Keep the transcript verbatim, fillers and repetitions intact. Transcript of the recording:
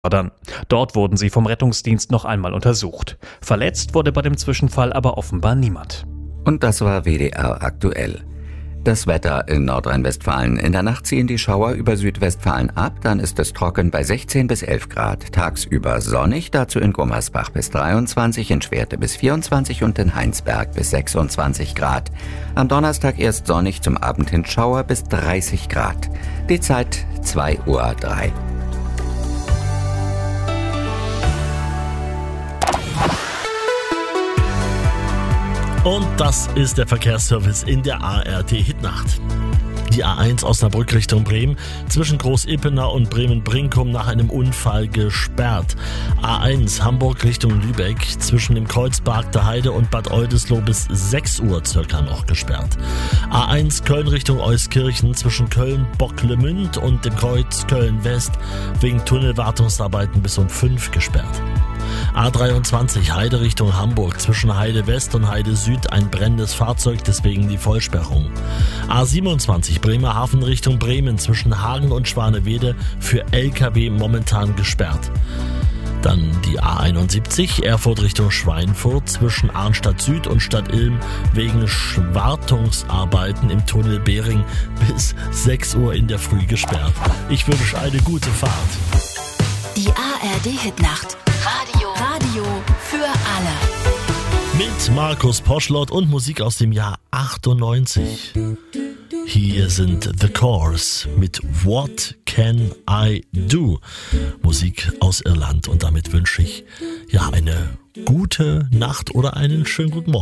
Dort wurden sie vom Rettungsdienst noch einmal untersucht. Verletzt wurde bei dem Zwischenfall aber offenbar niemand. Und das war W D R aktuell. Das Wetter in Nordrhein-Westfalen. In der Nacht ziehen die Schauer über Südwestfalen ab, dann ist es trocken bei sechzehn bis elf Grad. Tagsüber sonnig, dazu in Gummersbach bis dreiundzwanzig, in Schwerte bis vierundzwanzig und in Heinsberg bis sechsundzwanzig Grad. Am Donnerstag erst sonnig, zum Abend hin Schauer bis dreißig Grad. Die Zeit zwei Uhr drei. Und das ist der Verkehrsservice in der A R T-Hitnacht. Die A eins Osnabrück Richtung Bremen, zwischen Groß-Ippenau und Bremen-Brinkum nach einem Unfall gesperrt. A eins Hamburg Richtung Lübeck, zwischen dem Kreuz Bargter Heide und Bad Oldesloe bis sechs Uhr circa noch gesperrt. A eins Köln Richtung Euskirchen, zwischen Köln-Bocklemünd und dem Kreuz Köln-West, wegen Tunnelwartungsarbeiten bis um fünf gesperrt. A dreiundzwanzig Heide Richtung Hamburg, zwischen Heide West und Heide Süd ein brennendes Fahrzeug, deswegen die Vollsperrung. A siebenundzwanzig Bremerhaven Richtung Bremen, zwischen Hagen und Schwanewede für L K W momentan gesperrt. Dann die A einundsiebzig Erfurt Richtung Schweinfurt, zwischen Arnstadt Süd und Stadt Ilm wegen Schwartungsarbeiten im Tunnel Behring bis sechs Uhr in der Früh gesperrt. Ich wünsche eine gute Fahrt. Die A R D-Hitnacht. Radio. Radio für alle. Mit Markus Poschlott und Musik aus dem Jahr achtundneunzig. Hier sind The Corrs mit What Can I Do? Musik aus Irland. Und damit wünsche ich ja eine gute Nacht oder einen schönen guten Morgen.